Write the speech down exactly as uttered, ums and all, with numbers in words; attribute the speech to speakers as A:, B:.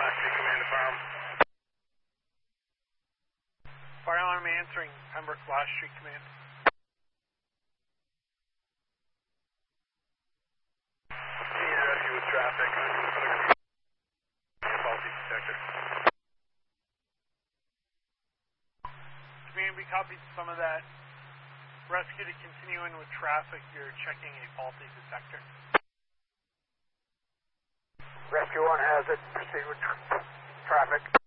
A: Flash Street Command to Farm.
B: Fire alarm answering, Pembroke Flash Street Command.
A: Need rescue with traffic. Faulty detector.
B: Command, we copied some of that. Rescue to continue in with traffic. You're checking a faulty detector.
A: Rescue one has it. Proceed with tra traffic.